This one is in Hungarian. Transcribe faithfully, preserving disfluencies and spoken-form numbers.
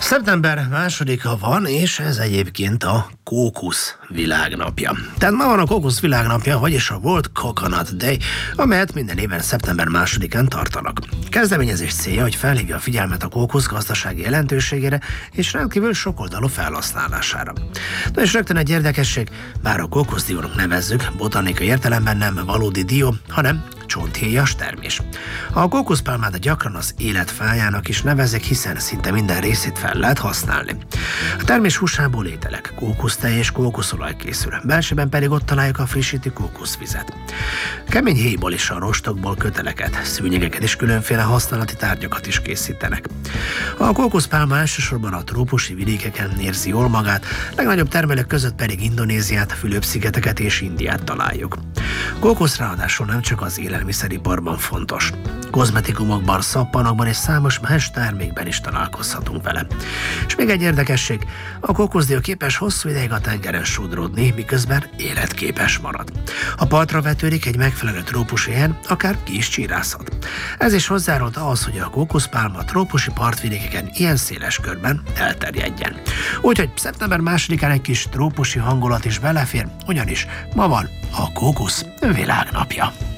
Szeptember másodika van, és ez egyébként a kókusz világnapja. Tehát ma van a kókusz világnapja, vagyis a World Coconut Day, amelyet minden éven szeptember másodikán tartanak. Kezdeményezés célja, hogy felhívja a figyelmet a kókusz gazdasági jelentőségére és rendkívül sokoldalú felhasználására. Na és rögtön egy érdekesség, bár a kókuszdiónak nevezzük, botanikai értelemben nem valódi dió, hanem csonthéjas termés. A kókuszpálmát gyakran az élet fájának is nevezik, hiszen szinte minden részét fel lehet használni. A termés húsából ételek, kókusztej és kókuszolaj készül, belsőben pedig ott találjuk a frissítő kókuszvizet. Kemény héjból és a rostokból köteleket, szőnyegeket és különféle használati tárgyakat is készítenek. A kókuszpálma elsősorban a trópusi vidékeken érzi jól magát, legnagyobb termelők között pedig Indonéziát, Fülöp-szigeteket és Indiát találjuk. Kókusz ráadásul nem csak az élelmiszeriparban fontos. Kozmetikumokban, szappanokban és számos más termékben is találkozhatunk vele. És még egy érdekesség, a kókuszdió képes hosszú ideig a tengeren sodródni, miközben életképes marad. Ha partra vetődik egy megfelelő trópusi helyen, akár ki is csírázhat. Ez is hozzájárult ahhoz, hogy a kókuszpálma trópusi partvidékeken ilyen széles körben elterjedjen. Úgyhogy szeptember másodikán egy kis trópusi hangulat is belefér, ugyanis ma van a kókusz világnapja.